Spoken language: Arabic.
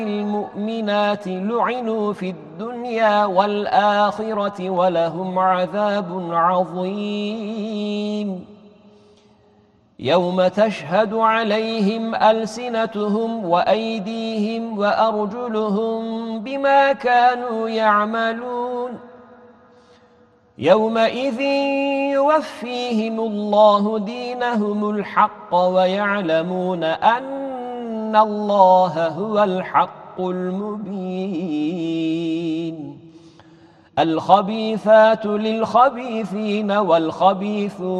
المؤمنات لعنوا في الدنيا والآخرة ولهم عذاب عظيم يوم تشهد عليهم ألسنتهم وأيديهم وأرجلهم بما كانوا يعملون يومئذ يوفيهم الله دينهم الحق ويعلمون أن الله هو الحق المبين الخبيثات للخبيثين والخبيثون